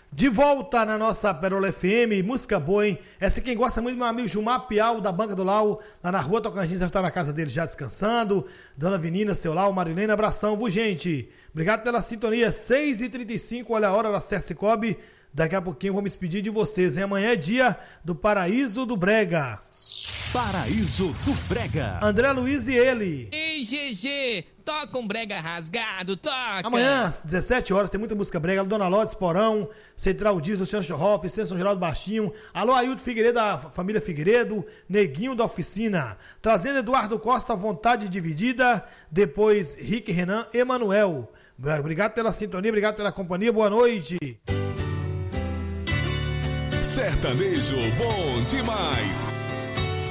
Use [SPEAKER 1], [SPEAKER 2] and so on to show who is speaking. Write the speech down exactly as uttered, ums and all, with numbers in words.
[SPEAKER 1] De volta na nossa Perola F M, música boa, hein? Essa quem gosta muito do meu amigo Gilmar Piau, da Banca do Lau, lá na rua Tocantins, deve estar na casa dele já descansando. Dona Venina, seu Lau, Marilene, abração, viu, gente? Obrigado pela sintonia, seis e trinta e cinco, olha a hora da Certo Cicobi. Daqui a pouquinho eu vou me despedir de vocês, hein? Amanhã é dia do Paraíso do Brega.
[SPEAKER 2] Paraíso do Brega.
[SPEAKER 1] André Luiz e ele.
[SPEAKER 3] Ei, G G, toca um brega rasgado, toca.
[SPEAKER 1] Amanhã, às dezessete horas, tem muita música brega. Dona Lourdes Porão, Central Dias, Luciano Chorroff, São Geraldo Baixinho. Alô, Ailton Figueiredo, da família Figueiredo. Neguinho da Oficina. Trazendo Eduardo Costa, Vontade Dividida. Depois, Rick Renan, Emanuel. Obrigado pela sintonia, obrigado pela companhia. Boa noite.
[SPEAKER 2] Sertanejo bom demais.